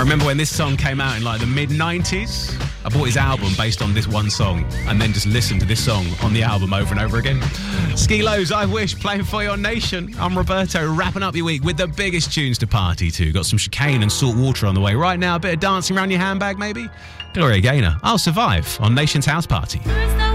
remember when this song came out in like the mid-90s. I bought his album based on this one song and then just listened to this song on the album over and over again. Skilos, I Wish, playing for your nation. I'm Roberto, wrapping up your week with the biggest tunes to party to. Got some Chicane and Salt Water on the way. Right now, a bit of dancing around your handbag, maybe? Gloria Gaynor, I'll Survive on Nation's House Party. There is no